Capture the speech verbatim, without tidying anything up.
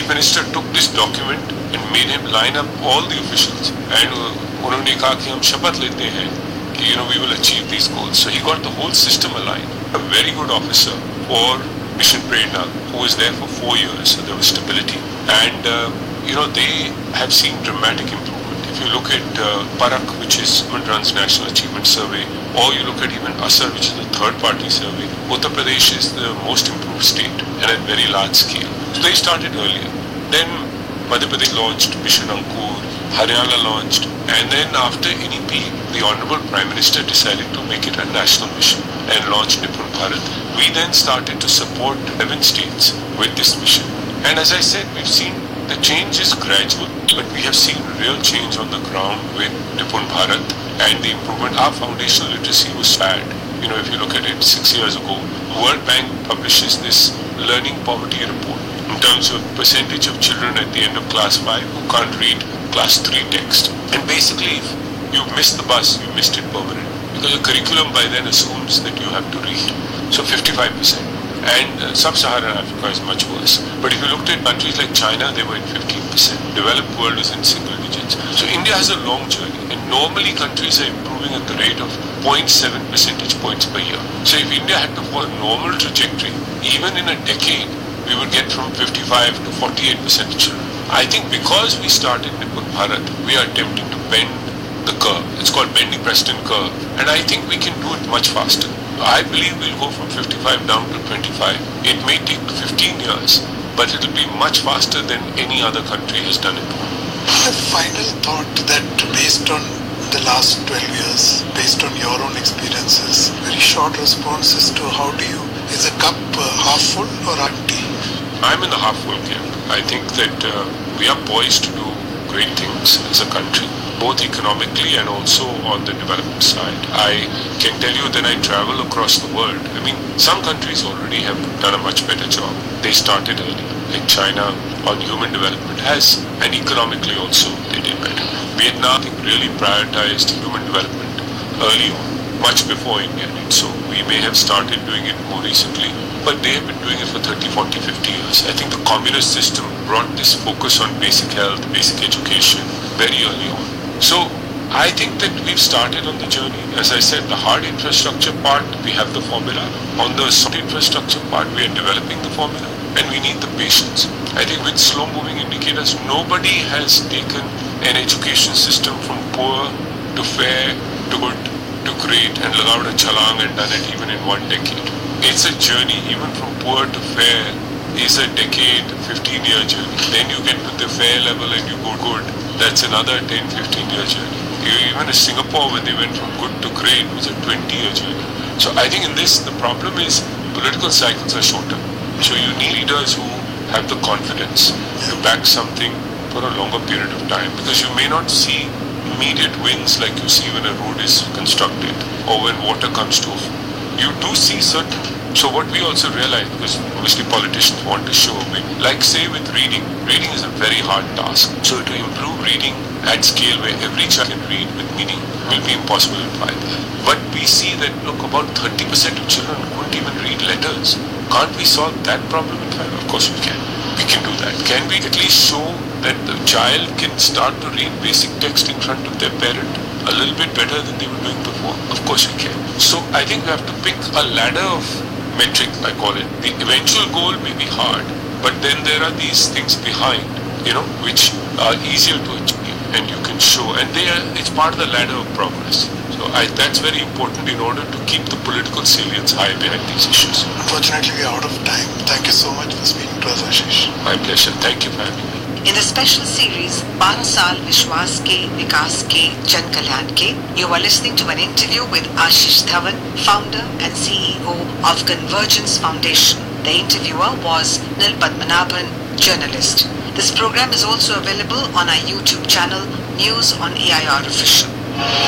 Chief Minister took this document and made him line up all the officials, and उन्होंने कहा कि हम शपथ लेते हैं कि you know we will achieve these goals. So he got the whole system aligned. A very good officer for Mission Prerna, who was there for four years, so there was stability, and uh, you know they have seen dramatic improvement. If you look at uh, Parak, which is Manran's National Achievement Survey, or you look at even Asar, which is the third-party survey, Uttar Pradesh is the most improved state and at very large scale. So they started earlier. Then Madhya Pradesh launched Mission Ankur, Haryana launched, and then after N E P, the Honorable Prime Minister decided to make it a national mission and launched Nipun Bharat. We then started to support eleven states with this mission. And as I said, we've seen the change is gradual, but we have seen real change on the ground with Nipun Bharat and the improvement. Our foundational literacy was bad. You know, if you look at it six years ago, World Bank publishes this learning poverty report in terms of percentage of children at the end of class five who can't read class three text. And basically, if you've missed the bus, you missed it permanently, because the curriculum by then assumes that you have to read. So fifty-five percent. And uh, Sub-Saharan Africa is much worse. But if you looked at countries like China, they were at fifteen percent. Developed world is in single digits. So India has a long journey. And normally countries are improving at the rate of zero point seven percentage points per year. So if India had to follow a normal trajectory, even in a decade, we would get from fifty-five to forty-eight percent children. I think because we started Nipun Bharat, we are attempting to bend the curve. It's called bending Preston curve. And I think we can do it much faster. I believe we'll go from fifty-five down to twenty-five. It may take fifteen years, but it will be much faster than any other country has done it. A final thought that based on the last twelve years, based on your own experiences, very short responses to how do you, is a cup uh, half full or empty? I'm in the half full camp. I think that uh, we are poised to do great things as a country, both economically and also on the development side. I can tell you that I travel across the world. I mean, some countries already have done a much better job. They started early, like China on human development has, and economically also they did better. Vietnam, I think, really prioritized human development early on, much before India did. So we may have started doing it more recently, but they have been doing it for thirty, forty, fifty years. I think the communist system brought this focus on basic health, basic education very early on. So I think that we've started on the journey. As I said, the hard infrastructure part, we have the formula. On the soft infrastructure part, we are developing the formula, and we need the patience. I think with slow moving indicators, nobody has taken an education system from poor to fair to good to great and allowed a chalang and done it even in one decade. It's a journey. Even from poor to fair is a decade, fifteen year journey. Then you get to the fair level and you go good. That's another ten, fifteen year journey. Even in Singapore, when they went from good to great, was a twenty year journey. So I think in this, the problem is political cycles are shorter. So you need leaders who have the confidence to back something for a longer period of time, because you may not see immediate wins like you see when a road is constructed or when water comes to a flow. You do see certain. So what we also realize, because obviously politicians want to show a win, like say with reading, reading is a very hard task. So to improve reading at scale where every child can read with meaning will be impossible in five. But we see that, look, about thirty percent of children couldn't even read letters. Can't we solve that problem in five? Of course we can. We can do that. Can we at least show that the child can start to read basic text in front of their parent a little bit better than they were doing before? Of course we can. So I think we have to pick a ladder of metric, I call it. The eventual goal may be hard, but then there are these things behind, you know, which are easier to achieve, and you can show, and they are, it's part of the ladder of progress. So I, that's very important in order to keep the political salience high behind these issues. Unfortunately, we are out of time. Thank you so much for speaking to us, Ashish. My pleasure. Thank you for having me. In the special series, twelve Saal Vishwas Ke, Vikas Ke, Jan Kalyan Ke, you are listening to an interview with Ashish Dhawan, founder and C E O of Convergence Foundation. The interviewer was Nil Padmanabhan, journalist. This program is also available on our YouTube channel, News on A I R Official.